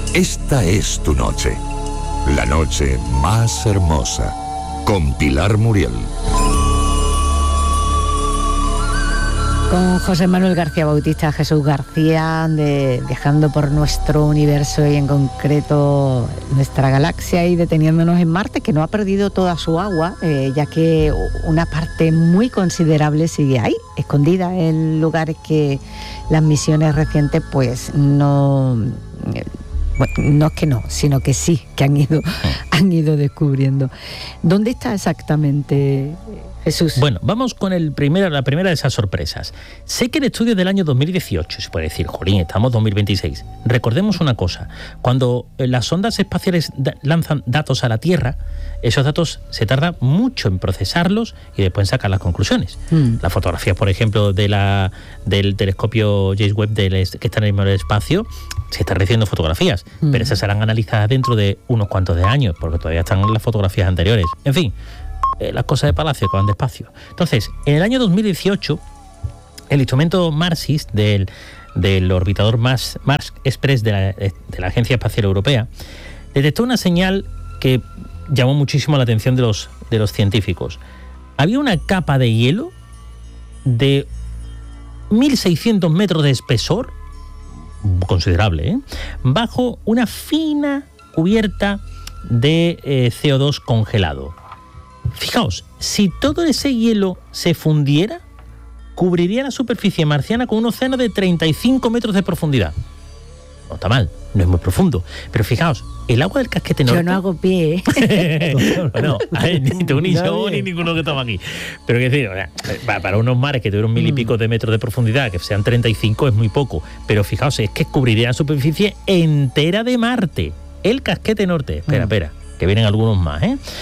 Esta es tu noche. La noche más hermosa. Con Pilar Muriel. Con José Manuel García Bautista, Jesús García, viajando por nuestro universo y en concreto nuestra galaxia y deteniéndonos en Marte, que no ha perdido toda su agua, ya que una parte muy considerable sigue ahí, escondida en lugares que las misiones recientes pues no... Bueno, no es que no, sino que sí, que han ido descubriendo. ¿Dónde está exactamente, Jesús? Bueno, vamos con la primera de esas sorpresas. Sé que el estudio es del año 2018, se puede decir, jolín, estamos 2026. Recordemos una cosa, cuando las sondas espaciales lanzan datos a la Tierra, esos datos se tarda mucho en procesarlos y después en sacar las conclusiones. Las fotografías, por ejemplo, del telescopio James Webb que está en el espacio, se están recibiendo fotografías, pero esas serán analizadas dentro de unos cuantos de años, porque todavía están las fotografías anteriores. En fin, las cosas de Palacio que van despacio. Entonces, en el año 2018, el instrumento MARSIS del orbitador Mars Express de la Agencia Espacial Europea detectó una señal que llamó muchísimo la atención de los científicos. Había una capa de hielo de 1.600 metros de espesor, considerable, bajo una fina cubierta de CO2 congelado. Fijaos, si todo ese hielo se fundiera, cubriría la superficie marciana con un océano de 35 metros de profundidad. No está mal, no es muy profundo, pero fijaos, el agua del casquete norte... Yo no hago pie, Bueno, ni tú ni yo ni ninguno que estamos aquí. Pero que decir, para unos mares que tuvieron 1.000 y pico de metros de profundidad, que sean 35 es muy poco. Pero fijaos, es que cubriría la superficie entera de Marte. El casquete norte. Espera, que vienen algunos más,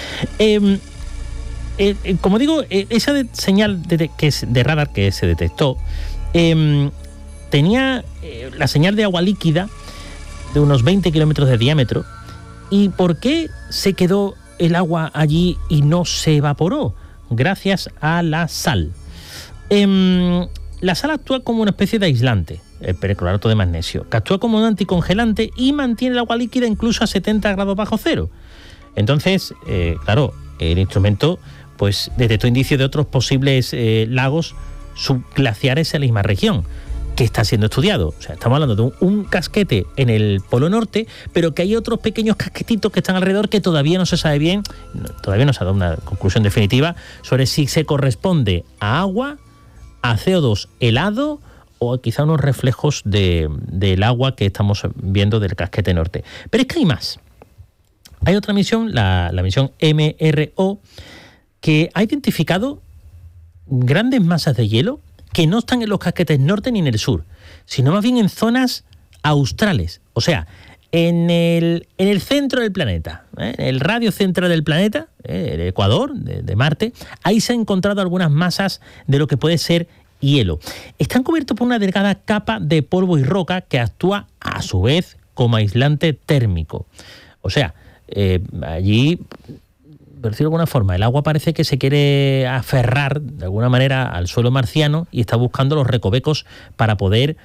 como digo, esa señal de radar que se detectó tenía la señal de agua líquida de unos 20 kilómetros de diámetro. ¿Y por qué se quedó el agua allí y no se evaporó? Gracias a la sal. La sal actúa como una especie de aislante, el perclorato de magnesio, que actúa como un anticongelante y mantiene el agua líquida incluso a 70 grados bajo cero. Entonces, claro, el instrumento pues detectó indicios de otros posibles lagos subglaciares en la misma región, que está siendo estudiado. O sea, estamos hablando de un casquete en el Polo Norte, pero que hay otros pequeños casquetitos que están alrededor que todavía no se sabe bien, todavía no se ha dado una conclusión definitiva sobre si se corresponde a agua, a CO2 helado o quizá unos reflejos del agua que estamos viendo del casquete norte. Pero es que hay más. Hay otra misión, la misión MRO, que ha identificado grandes masas de hielo que no están en los casquetes norte ni en el sur, sino más bien en zonas australes, o sea, en el centro del planeta, en el radio central del planeta, el Ecuador de Marte. Ahí se han encontrado algunas masas de lo que puede ser hielo. Están cubiertos por una delgada capa de polvo y roca que actúa a su vez como aislante térmico. O sea, allí, por decirlo de alguna forma, el agua parece que se quiere aferrar de alguna manera al suelo marciano y está buscando los recovecos para poder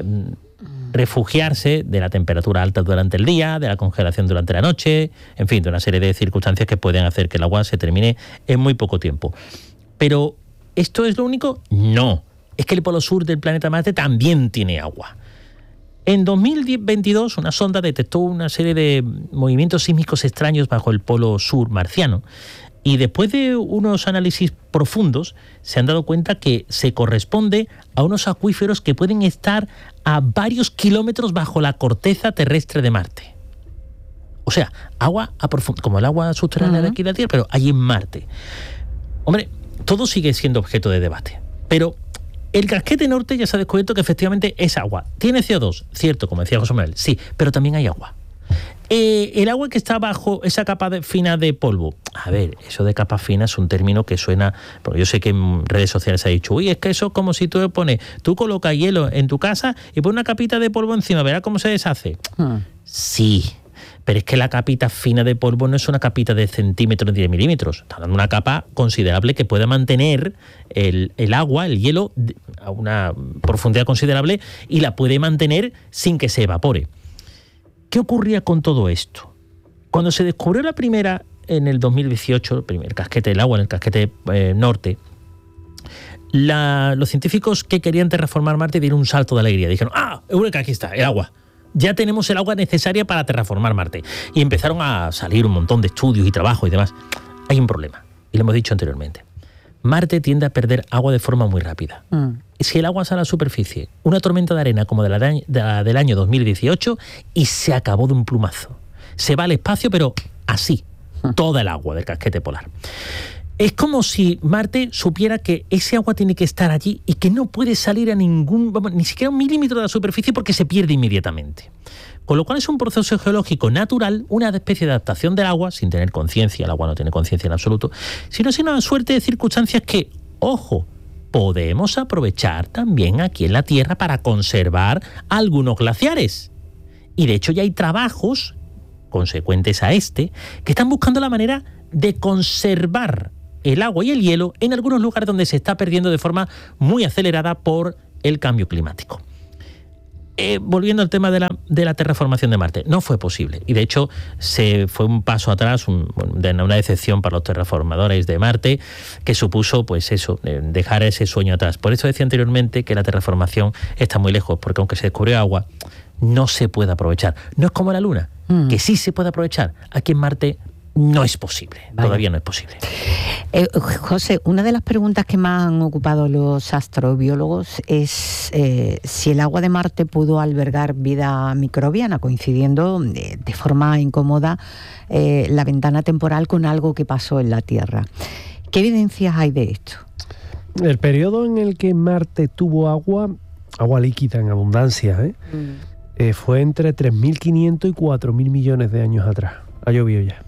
refugiarse de la temperatura alta durante el día, de la congelación durante la noche, en fin, de una serie de circunstancias que pueden hacer que el agua se termine en muy poco tiempo. Pero, ¿esto es lo único? No. Es que el polo sur del planeta Marte también tiene agua. En 2022, una sonda detectó una serie de movimientos sísmicos extraños bajo el polo sur marciano y después de unos análisis profundos se han dado cuenta que se corresponde a unos acuíferos que pueden estar a varios kilómetros bajo la corteza terrestre de Marte. O sea, agua a profundidad, como el agua subterránea de aquí de la Tierra, pero allí en Marte. Hombre, todo sigue siendo objeto de debate, pero el casquete norte ya se ha descubierto que efectivamente es agua. Tiene CO2, cierto, como decía José Manuel, sí, pero también hay agua. El agua que está bajo esa capa fina de polvo. A ver, eso de capa fina es un término que suena, porque yo sé que en redes sociales se ha dicho, uy, es que eso es como si tú colocas hielo en tu casa y pones una capita de polvo encima, verás cómo se deshace. Sí, pero es que la capita fina de polvo no es una capita de centímetros ni de milímetros. Está dando una capa considerable que pueda mantener el agua, el hielo, a una profundidad considerable y la puede mantener sin que se evapore. ¿Qué ocurría con todo esto? Cuando se descubrió la primera, en el 2018, el primer casquete del agua, en el casquete norte, los científicos que querían terraformar Marte dieron un salto de alegría. Dijeron, eureka, aquí está, el agua. Ya tenemos el agua necesaria para terraformar Marte. Y empezaron a salir un montón de estudios y trabajos y demás. Hay un problema, y lo hemos dicho anteriormente. Marte tiende a perder agua de forma muy rápida. Si el agua sale a la superficie, una tormenta de arena como la del año 2018, y se acabó de un plumazo. Se va al espacio, pero así, toda el agua del casquete polar. Es como si Marte supiera que ese agua tiene que estar allí y que no puede salir a ni siquiera un milímetro de la superficie porque se pierde inmediatamente. Con lo cual es un proceso geológico natural, una especie de adaptación del agua, sin tener conciencia, el agua no tiene conciencia en absoluto, sino una suerte de circunstancias que, ojo, podemos aprovechar también aquí en la Tierra para conservar algunos glaciares. Y de hecho ya hay trabajos consecuentes a que están buscando la manera de conservar el agua y el hielo en algunos lugares donde se está perdiendo de forma muy acelerada por el cambio climático. Volviendo al tema de la terraformación de Marte, no fue posible. Y de hecho se fue un paso atrás, una decepción para los terraformadores de Marte, que supuso pues eso, dejar ese sueño atrás. Por eso decía anteriormente que la terraformación está muy lejos, porque aunque se descubrió agua, no se puede aprovechar. No es como la Luna, que sí se puede aprovechar. Aquí en Marte no es posible, todavía no es posible. José, una de las preguntas que más han ocupado los astrobiólogos es si el agua de Marte pudo albergar vida microbiana, coincidiendo de forma incómoda la ventana temporal con algo que pasó en la Tierra. ¿Qué evidencias hay de esto? El periodo en el que Marte tuvo agua líquida en abundancia, fue entre 3.500 y 4.000 millones de años atrás. Ha llovido ya.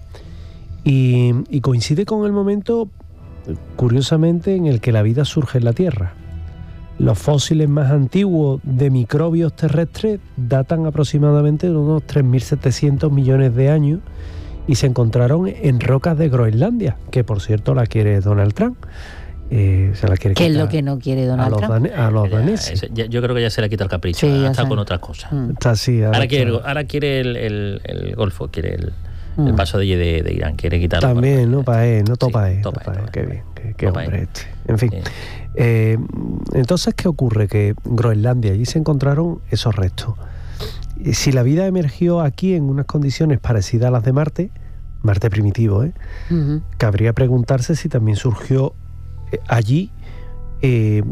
Y coincide con el momento, curiosamente, en el que la vida surge en la Tierra. Los fósiles más antiguos de microbios terrestres datan aproximadamente de unos 3.700 millones de años y se encontraron en rocas de Groenlandia, que por cierto la quiere Donald Trump. Se la quiere. ¿Qué es lo que no quiere Donald Trump? A los daneses. Yo creo que ya se le quita el capricho. Sí, está con otras cosas. Está así, ahora quiere el Golfo, quiere el paso de Irán, quiere quitarlo. También, ¿no? Paé, no topa. Sí, Qué bien, qué hombre este. En fin. Entonces, ¿qué ocurre? Que Groenlandia, allí se encontraron esos restos. Si la vida emergió aquí en unas condiciones parecidas a las de Marte primitivo, cabría preguntarse si también surgió allí de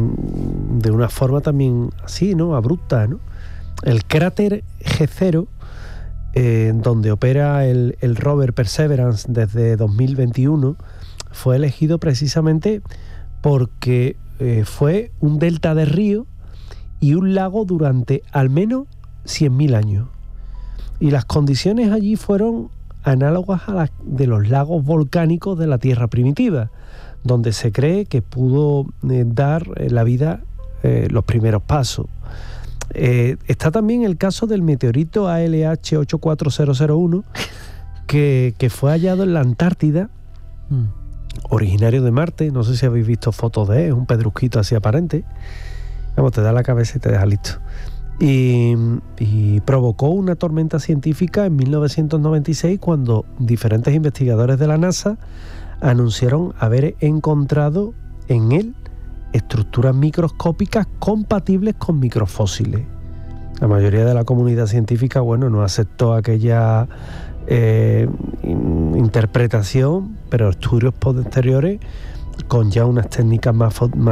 una forma también así, ¿no? Abrupta, ¿no? El cráter G0, donde opera el rover Perseverance desde 2021, fue elegido precisamente porque fue un delta de río y un lago durante al menos 100.000 años. Y las condiciones allí fueron análogas a las de los lagos volcánicos de la Tierra primitiva, donde se cree que pudo dar la vida los primeros pasos. Está también el caso del meteorito ALH 84001 que fue hallado en la Antártida, originario de Marte. No sé si habéis visto fotos de él, es un pedrusquito así aparente. Vamos, te da la cabeza y te deja listo. Y provocó una tormenta científica en 1996 cuando diferentes investigadores de la NASA anunciaron haber encontrado en él estructuras microscópicas compatibles con microfósiles. La mayoría de la comunidad científica, no aceptó aquella interpretación, pero estudios posteriores con ya unas técnicas más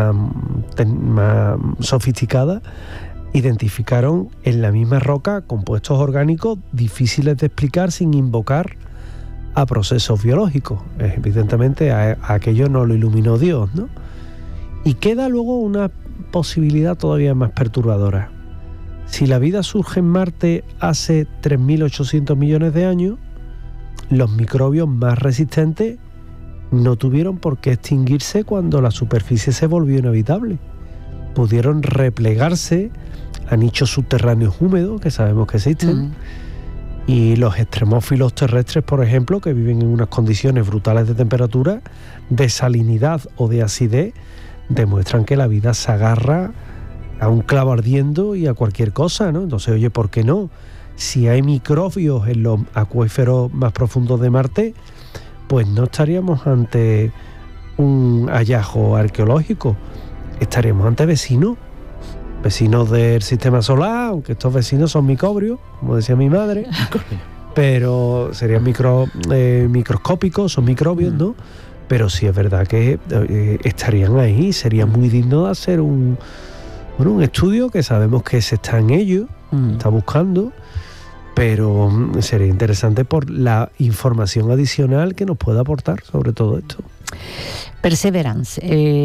sofisticadas identificaron en la misma roca compuestos orgánicos difíciles de explicar sin invocar a procesos biológicos. Evidentemente a aquello no lo iluminó Dios, ¿no? Y queda luego una posibilidad todavía más perturbadora. Si la vida surge en Marte hace 3.800 millones de años, los microbios más resistentes no tuvieron por qué extinguirse cuando la superficie se volvió inhabitable. Pudieron replegarse a nichos subterráneos húmedos, que sabemos que existen, y los extremófilos terrestres, por ejemplo, que viven en unas condiciones brutales de temperatura, de salinidad o de acidez, demuestran que la vida se agarra a un clavo ardiendo y a cualquier cosa, ¿no? Entonces, oye, ¿por qué no? si hay microbios en los acuíferos más profundos de Marte, pues no estaríamos ante un hallazgo arqueológico, estaríamos ante vecinos del sistema solar, aunque estos vecinos son microbios, como decía mi madre, pero serían microscópicos, son microbios, ¿no? Pero sí es verdad que estarían ahí, sería muy digno de hacer un estudio que sabemos que se está en ello, está buscando, pero sería interesante por la información adicional que nos pueda aportar sobre todo esto. Perseverance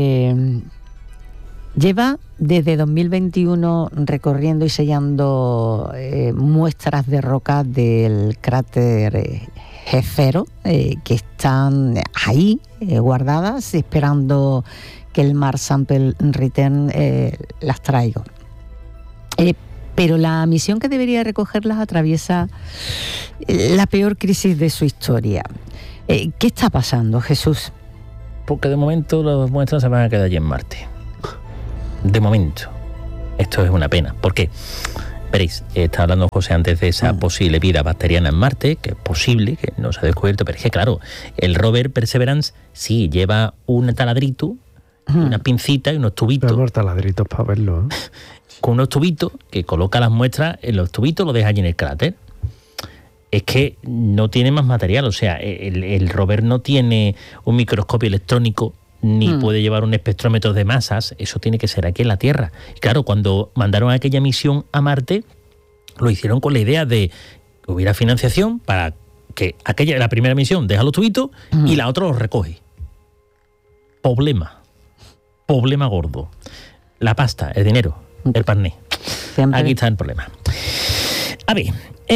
lleva desde 2021 recorriendo y sellando muestras de roca del cráter G0 que están ahí guardadas esperando que el Mars Sample Return las traiga. Pero la misión que debería recogerlas atraviesa la peor crisis de su historia. ¿Qué está pasando, Jesús? Porque de momento las muestras se van a quedar allí en Marte. De momento. Esto es una pena. ¿Por qué? Veréis, está hablando José antes de esa posible vida bacteriana en Marte, que es posible, que no se ha descubierto, pero es que claro, el rover Perseverance sí lleva un taladrito, una pincita y unos tubitos. Tenemos taladritos para verlo, ¿eh? Con unos tubitos que coloca las muestras en los tubitos, lo deja allí en el cráter. Es que no tiene más material, o sea, el rover no tiene un microscopio electrónico ni puede llevar un espectrómetro de masas, eso tiene que ser aquí en la Tierra. Y claro, cuando mandaron aquella misión a Marte, lo hicieron con la idea de que hubiera financiación para que la primera misión deja los tubitos y la otra los recoge. Problema gordo. La pasta, el dinero, el parné. Siempre. Aquí está el problema. A ver,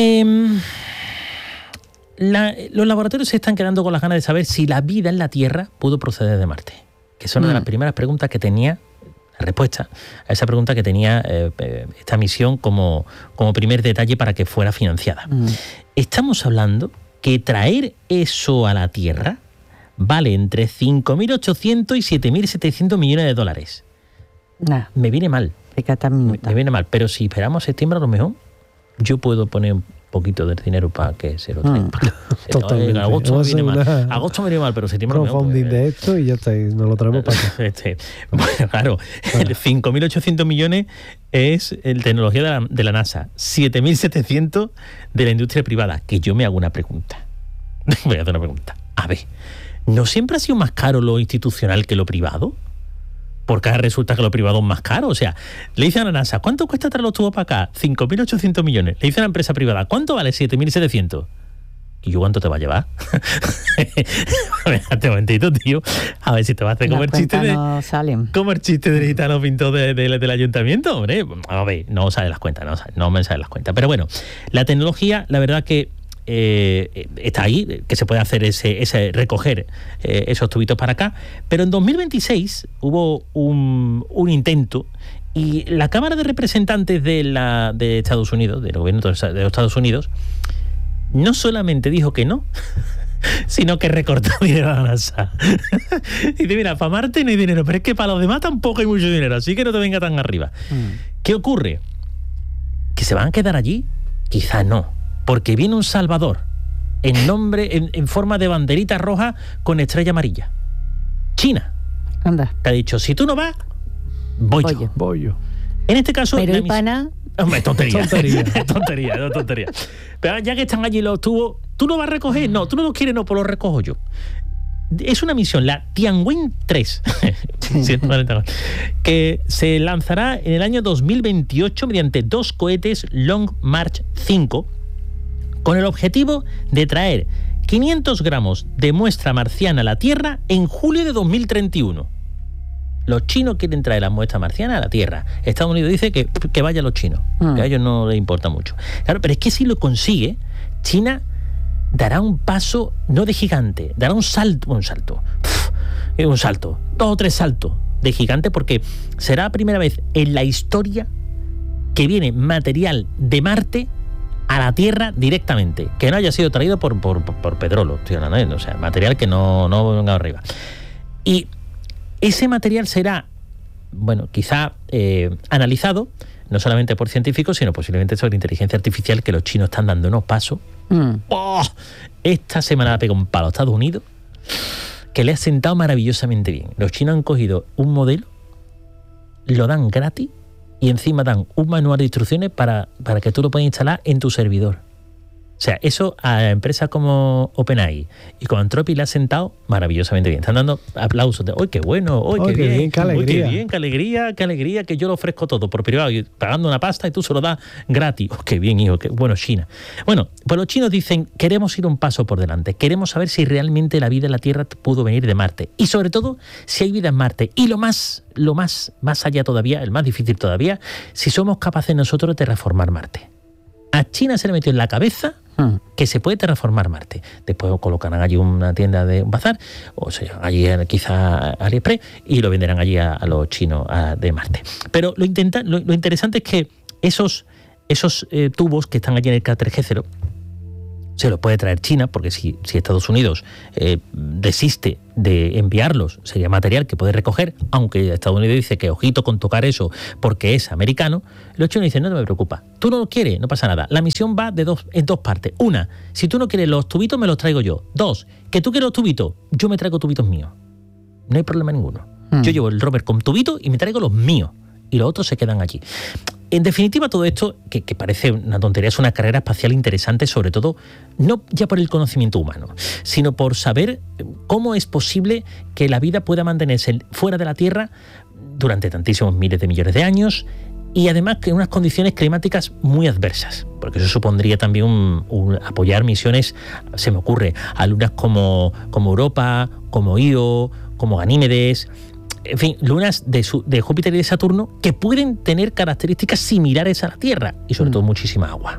los laboratorios se están quedando con las ganas de saber si la vida en la Tierra pudo proceder de Marte, que es una de las primeras preguntas que tenía, la respuesta a esa pregunta que tenía esta misión como primer detalle para que fuera financiada. Estamos hablando que traer eso a la Tierra vale entre 5.800 y 7.700 millones de dólares. Me viene mal. Me viene mal, pero si esperamos septiembre a lo mejor, yo puedo poner un poquito del dinero para que se lo traigan. Totalmente. Agosto me viene mal. Agosto me viene mal, pero septiembre no crowdfunding de esto y ya está, nos lo traemos para acá. Bueno, claro, el 5.800 millones es el tecnología de la NASA, 7.700 de la industria privada. Que yo me hago una pregunta. Voy a hacer una pregunta. A ver, ¿no siempre ha sido más caro lo institucional que lo privado? Porque ahora resulta que lo privado es más caro. O sea, le dicen a la NASA, ¿cuánto cuesta traer los tubos para acá? 5.800 millones. Le dicen a la empresa privada, ¿cuánto vale? 7.700. ¿Y yo cuánto te va a llevar? Espérate un momentito, tío. A ver si te vas a hacer como el chiste como el chiste del gitano pintor del ayuntamiento, hombre. A ver, no salen las cuentas, no me salen las cuentas. Pero bueno, la tecnología, la verdad que está ahí, que se puede hacer recoger esos tubitos para acá, pero en 2026 hubo un intento y la Cámara de Representantes de Estados Unidos, del gobierno de los Estados Unidos, no solamente dijo que no, sino que recortó dinero a la NASA. Y dice, mira, para Marte no hay dinero, pero es que para los demás tampoco hay mucho dinero, así que no te venga tan arriba. ¿Qué ocurre? ¿Que se van a quedar allí? Quizá no. Porque viene un salvador en forma de banderita roja con estrella amarilla. China. Anda. Que ha dicho, si tú no vas, voy yo. En este caso... Pero el pana... Hombre, tontería. Pero ya que están allí los tubos, ¿tú no vas a recoger? No, tú no los quieres, no, pues los recojo yo. Es una misión, la Tianwen 3, que se lanzará en el año 2028 mediante 2 cohetes Long March 5, con el objetivo de traer 500 gramos de muestra marciana a la Tierra en julio de 2031. Los chinos quieren traer la muestra marciana a la Tierra. Estados Unidos dice que vayan los chinos, que a ellos no les importa mucho. Claro, pero es que si lo consigue, China dará un paso, no de gigante, dará un salto, 2 o 3 saltos de gigante, porque será la primera vez en la historia que viene material de Marte a la Tierra directamente, que no haya sido traído por petróleo, o sea, material que no venga arriba. Y ese material será, bueno, quizá analizado no solamente por científicos, sino posiblemente sobre inteligencia artificial, que los chinos están dando unos pasos. ¡Oh! Esta semana ha pegado un palo a Estados Unidos que le ha sentado maravillosamente bien. Los chinos han cogido un modelo, lo dan gratis y encima dan un manual de instrucciones para que tú lo puedas instalar en tu servidor. O sea, eso a empresas como OpenAI y como Anthropic le ha sentado maravillosamente bien. Están dando aplausos de ¡ay, qué bueno! ¡Ay, qué bien! ¡Qué alegría! ¡Ay, qué bien! ¡Qué alegría! ¡Qué alegría! Que yo lo ofrezco todo por privado y pagando una pasta y tú se lo das gratis. ¡Oh, qué bien, hijo! ¡Qué bueno, China! Bueno, pues los chinos dicen, queremos ir un paso por delante. Queremos saber si realmente la vida en la Tierra pudo venir de Marte. Y sobre todo, si hay vida en Marte. Y lo más allá todavía, el más difícil todavía, si somos capaces nosotros de terraformar Marte. A China se le metió en la cabeza que se puede terraformar Marte. Después colocarán allí una tienda de un bazar, o sea, allí quizá AliExpress, y lo venderán allí a los chinos de Marte. Pero lo interesante es que esos tubos que están allí en el cráter G0 se los puede traer China, porque si Estados Unidos desiste de enviarlos, sería material que puede recoger, aunque Estados Unidos dice que ojito con tocar eso porque es americano. Los chinos dicen, no te me preocupa, tú no lo quieres, no pasa nada. La misión va en dos partes. Una, si tú no quieres los tubitos, me los traigo yo. Dos, que tú quieres los tubitos, yo me traigo tubitos míos. No hay problema ninguno. Yo llevo el rover con tubitos y me traigo los míos. Y los otros se quedan allí. En definitiva, todo esto, que parece una tontería, es una carrera espacial interesante, sobre todo, no ya por el conocimiento humano, sino por saber cómo es posible que la vida pueda mantenerse fuera de la Tierra durante tantísimos miles de millones de años y además que en unas condiciones climáticas muy adversas, porque eso supondría también apoyar misiones, se me ocurre, a lunas como Europa, como Io, como Ganímedes. En fin, lunas de Júpiter y de Saturno que pueden tener características similares a la Tierra y sobre todo muchísima agua.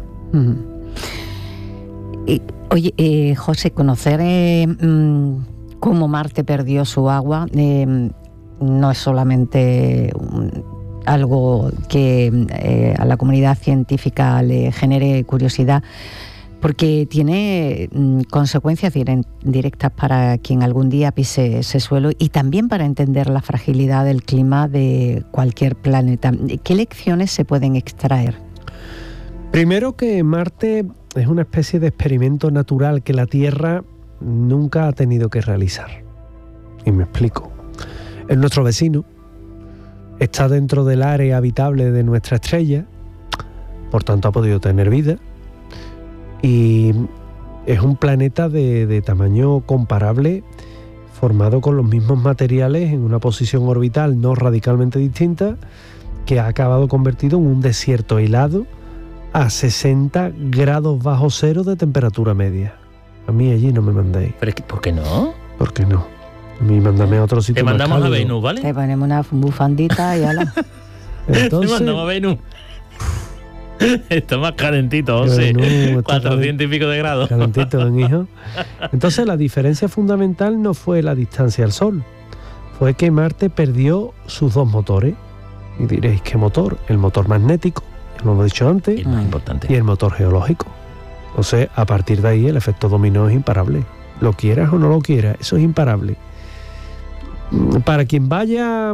Oye, José, conocer cómo Marte perdió su agua no es solamente algo que a la comunidad científica le genere curiosidad, porque tiene consecuencias directas para quien algún día pise ese suelo y también para entender la fragilidad del clima de cualquier planeta. ¿Qué lecciones se pueden extraer? Primero, que Marte es una especie de experimento natural que la Tierra nunca ha tenido que realizar. Y me explico. Es nuestro vecino, está dentro del área habitable de nuestra estrella, por tanto ha podido tener vida. Y es un planeta de tamaño comparable, formado con los mismos materiales en una posición orbital no radicalmente distinta, que ha acabado convertido en un desierto helado a 60 grados bajo cero de temperatura media. A mí allí no me mandéis. ¿Pero por qué no? ¿Por qué no? A mí mándame a otro sitio. Te mandamos más a Venus, ¿vale? Te ponemos una bufandita y ala. Entonces, te mandamos a Venus. Está más calentito, José. No, 400 y pico de grados. Calentito, hijo. Entonces la diferencia fundamental no fue la distancia al Sol, fue que Marte perdió sus dos motores. Y diréis, ¿qué motor? El motor magnético, ya lo hemos dicho antes, El más importante. y el motor geológico. Entonces, a partir de ahí el efecto dominó es imparable. Lo quieras o no lo quieras, eso es imparable. Para quien vaya,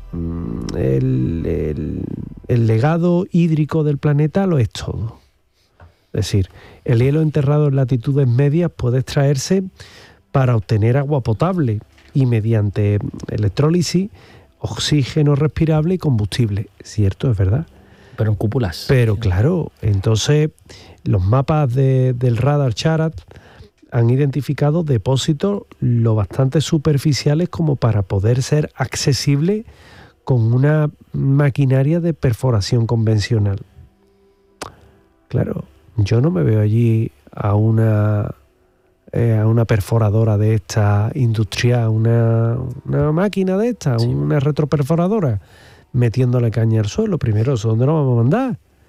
el legado hídrico del planeta lo es todo. Es decir, el hielo enterrado en latitudes medias puede extraerse para obtener agua potable y mediante electrólisis, oxígeno respirable y combustible. Cierto, es verdad. Pero en cúpulas. Pero claro, entonces los mapas del radar Charat han identificado depósitos lo bastante superficiales como para poder ser accesibles con una maquinaria de perforación convencional. Claro, yo no me veo allí a una perforadora de esta industrial, una máquina de esta, sí, una retroperforadora, metiéndole caña al suelo. Primero, ¿eso dónde lo vamos a mandar?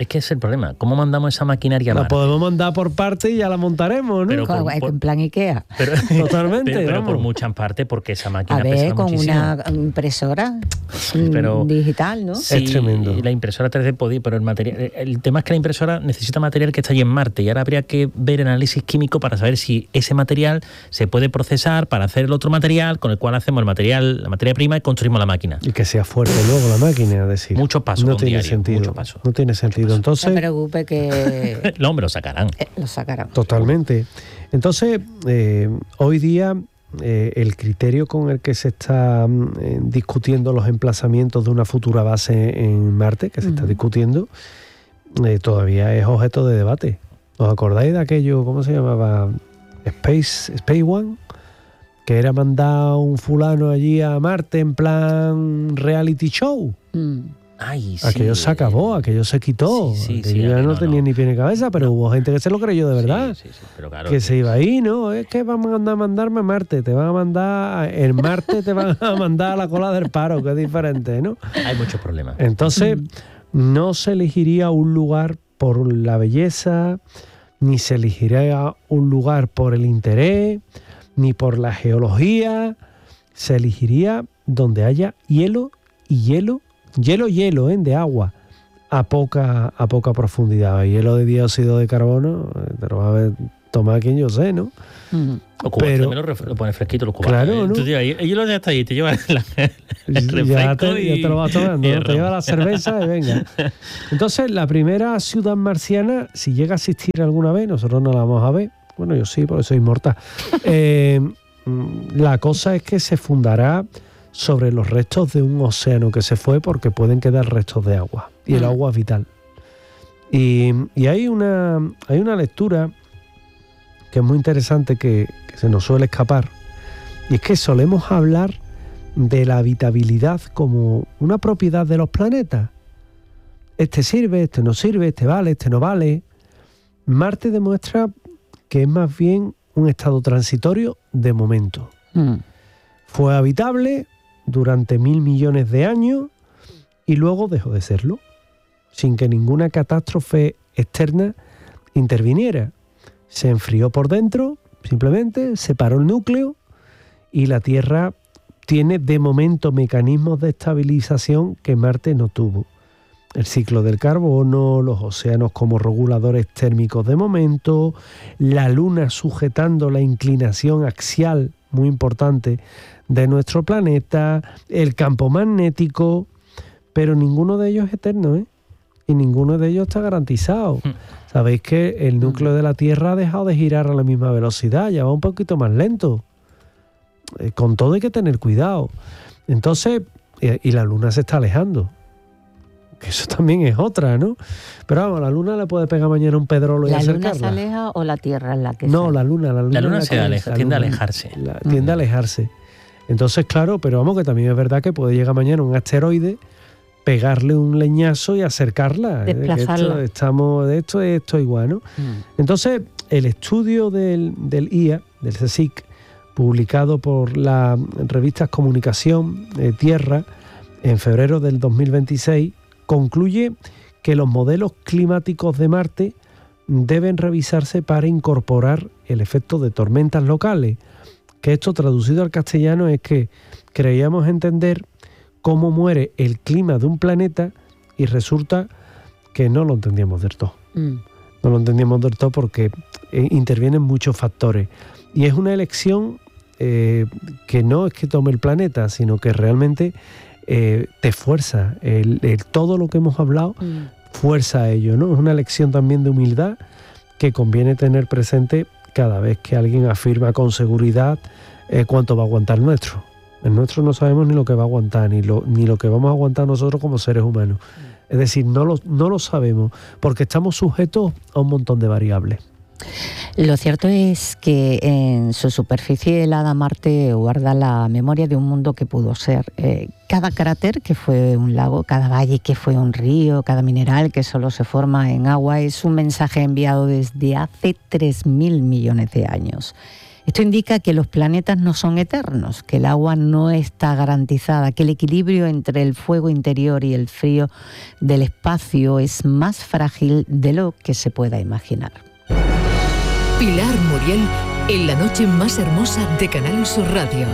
Es que ese es el problema. ¿Cómo mandamos esa maquinaria a Marte? La podemos mandar por parte y ya la montaremos, ¿no? Pero en plan Ikea. Totalmente. Pero por muchas partes, porque esa máquina a ver, pesa con muchísimo. una impresora digital, ¿no? Sí, es tremendo. La impresora 3D podía, pero el tema es que la impresora necesita material que está allí en Marte y ahora habría que ver el análisis químico para saber si ese material se puede procesar para hacer el otro material con el cual hacemos la materia prima y construimos la máquina. Y que sea fuerte luego la máquina, es decir. Muchos pasos no con tiene diario, sentido. mucho paso. No tiene sentido. Entonces, No se preocupe que No, hombre, lo sacarán. lo sacarán. Totalmente. Entonces, hoy día el criterio con el que se está discutiendo los emplazamientos de una futura base en Marte, que se está discutiendo, todavía es objeto de debate. ¿Os acordáis de aquello, cómo se llamaba? Space One, que era mandar un fulano allí a Marte en plan reality show. Ay, sí. Aquello se acabó, aquello se quitó. Aquello ya no tenía ni pie ni cabeza, pero hubo gente que se lo creyó de verdad. Sí, pero claro, que se iba ahí, ¿no? Es que van a mandarme a Marte, te van a mandar, en Marte te van a mandar a la cola del paro, que es diferente, ¿no? Hay muchos problemas. Entonces, no se elegiría un lugar por la belleza, ni se elegiría un lugar por el interés, ni por la geología. Se elegiría donde haya hielo y hielo, de agua, a poca profundidad. Hielo de dióxido de carbono, te lo va a tomar quien yo sé, ¿no? Los cubanos también lo ponen fresquito, los cubanos. Claro, ¿no? Entonces, ellos lo dejan hasta ahí, te llevan el refresco ya te lo vas tomando, y ¿no? Te lleva la cerveza y venga. Entonces, la primera ciudad marciana, si llega a existir alguna vez, nosotros no la vamos a ver. Bueno, yo sí, porque soy inmortal. La cosa es que se fundará sobre los restos de un océano que se fue, porque pueden quedar restos de agua, y el agua es vital. Y hay una lectura que es muy interesante, que se nos suele escapar, y es que solemos hablar de la habitabilidad como una propiedad de los planetas. Este sirve, este no sirve, este vale, este no vale. Marte demuestra que es más bien un estado transitorio de momento. Fue habitable durante 1.000 millones de años y luego dejó de serlo, sin que ninguna catástrofe externa interviniera. Se enfrió por dentro, simplemente separó el núcleo, y la Tierra tiene de momento mecanismos de estabilización que Marte no tuvo. El ciclo del carbono, los océanos como reguladores térmicos de momento, la Luna sujetando la inclinación axial, muy importante, de nuestro planeta, el campo magnético, pero ninguno de ellos es eterno, ¿eh? Y ninguno de ellos está garantizado. Sabéis que el núcleo de la Tierra ha dejado de girar a la misma velocidad, ya va un poquito más lento. Con todo hay que tener cuidado. Entonces, y la Luna se está alejando. Que eso también es otra, ¿no? Pero vamos, la Luna le puede pegar mañana un pedrolo y acercarla. ¿La Luna se aleja o la Tierra es la que No, se la Luna se aleja, tiende a alejarse. Tiende a alejarse. Entonces, claro, pero vamos, que también es verdad que puede llegar mañana un asteroide, pegarle un leñazo y acercarla. Desplazarla. Esto es igual, ¿no? Entonces, el estudio del IA, del CSIC, publicado por la revista Comunicación Tierra en febrero del 2026, concluye que los modelos climáticos de Marte deben revisarse para incorporar el efecto de tormentas locales, que esto traducido al castellano es que creíamos entender cómo muere el clima de un planeta y resulta que no lo entendíamos del todo. No lo entendíamos del todo porque intervienen muchos factores. Y es una elección que no es que tome el planeta, sino que realmente te fuerza. Todo lo que hemos hablado fuerza a ello, ¿no? Es una elección también de humildad que conviene tener presente cada vez que alguien afirma con seguridad cuánto va a aguantar el nuestro. El nuestro no sabemos ni lo que va a aguantar, ni lo que vamos a aguantar nosotros como seres humanos. Es decir, no lo sabemos, porque estamos sujetos a un montón de variables. Lo cierto es que en su superficie helada Marte guarda la memoria de un mundo que pudo ser. Cada cráter que fue un lago, cada valle que fue un río, cada mineral que solo se forma en agua es un mensaje enviado desde hace 3.000 millones de años. Esto indica que los planetas no son eternos, que el agua no está garantizada, que el equilibrio entre el fuego interior y el frío del espacio es más frágil de lo que se pueda imaginar. Pilar Muriel en la noche más hermosa de Canal Sur Radio.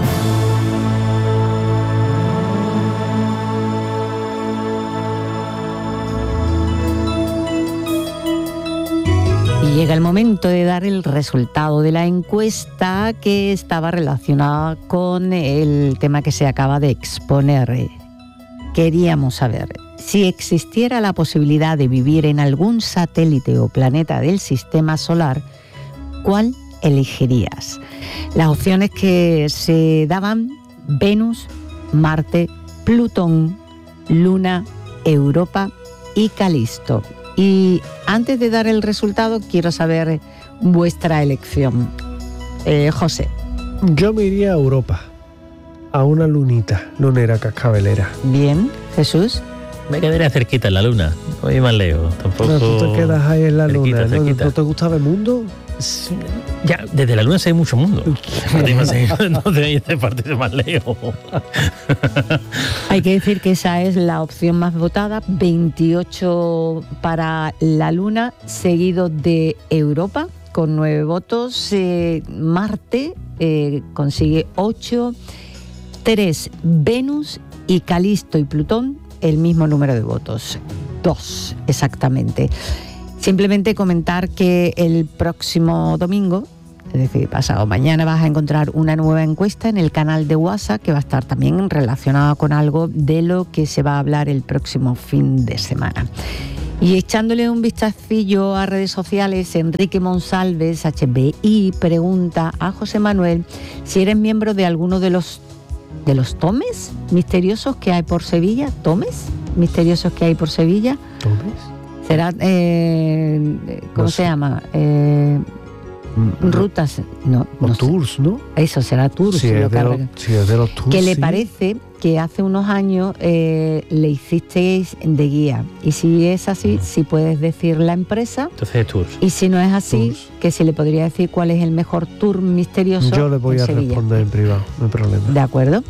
Y llega el momento de dar el resultado de la encuesta que estaba relacionada con el tema que se acaba de exponer. Queríamos saber si existiera la posibilidad de vivir en algún satélite o planeta del sistema solar, ¿cuál elegirías? Las opciones que se daban: Venus, Marte, Plutón, Luna, Europa y Calisto. Y antes de dar el resultado, quiero saber vuestra elección. José. Yo me iría a Europa, a una lunera cascabelera. Bien. Jesús. Me quedaría cerquita en la luna, voy más lejos. Tampoco. No, tú te quedas ahí en la cerquita, luna. cerquita. ¿No te gusta ver mundo? Ya, desde la luna se ve mucho mundo. No tenéis que partirse más lejos. Hay que decir que esa es la opción más votada, 28 para la Luna, seguido de Europa con 9 votos. Marte consigue 8, 3 Venus y Calisto y Plutón el mismo número de votos, 2 exactamente. Simplemente comentar que el próximo domingo, es decir, pasado mañana, vas a encontrar una nueva encuesta en el canal de WhatsApp que va a estar también relacionada con algo de lo que se va a hablar el próximo fin de semana. Y echándole un vistacillo a redes sociales, Enrique Monsalves, HBI, pregunta a José Manuel si eres miembro de alguno de los tomes misteriosos que hay por Sevilla. ¿Tomes misteriosos que hay por Sevilla? ¿Tomes? Será, ¿cómo se llama? Rutas, no tours, sé. ¿no? Eso será tours. Si es de los tours. Que le sí. parece que hace unos años le hicisteis de guía. Y si es así, si puedes decir la empresa. Entonces es tours. Y si no es así, Tours. que si le podría decir cuál es el mejor tour misterioso. Yo le voy a Sevilla. responder en privado, no hay problema. De acuerdo.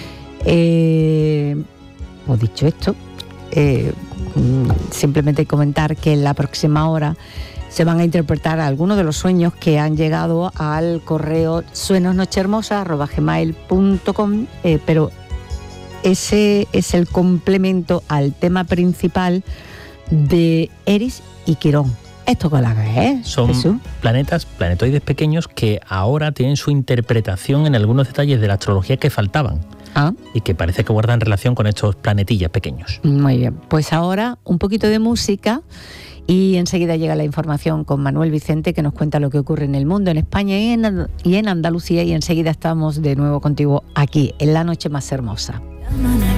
Pues dicho esto, simplemente comentar que en la próxima hora se van a interpretar algunos de los sueños que han llegado al correo sueñosnochehermosa@gmail.com, pero ese es el complemento al tema principal de Eris y Quirón. ¿Esto qué es? Son Jesús. planetoides pequeños que ahora tienen su interpretación en algunos detalles de la astrología que faltaban. Y que parece que guardan relación con estos planetillas pequeños. Muy bien, pues ahora un poquito de música y enseguida llega la información con Manuel Vicente, que nos cuenta lo que ocurre en el mundo, en España y en Andalucía, y enseguida estamos de nuevo contigo aquí en La Noche Más Hermosa.